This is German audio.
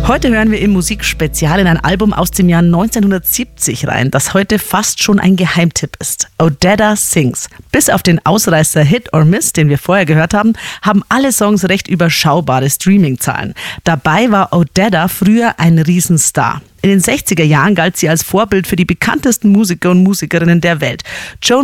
Heute hören wir im Musikspezial in ein Album aus dem Jahr 1970 rein, das heute fast schon ein Geheimtipp ist. Odetta Sings. Bis auf den Ausreißer Hit or Miss, den wir vorher gehört haben, haben alle Songs recht überschaubare Streaming-Zahlen. Dabei war Odetta früher ein Riesenstar. In den 60er Jahren galt sie als Vorbild für die bekanntesten Musiker und Musikerinnen der Welt. Joan